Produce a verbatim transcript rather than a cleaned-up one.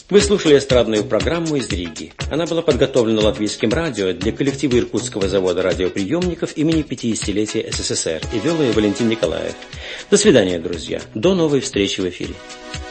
Вы слушали эстрадную программу из Риги. Она была подготовлена Латвийским радио для коллектива Иркутского завода радиоприемников имени пятидесятилетия СССР и вел ее Валентин Николаев. До свидания, друзья. До новой встречи в эфире.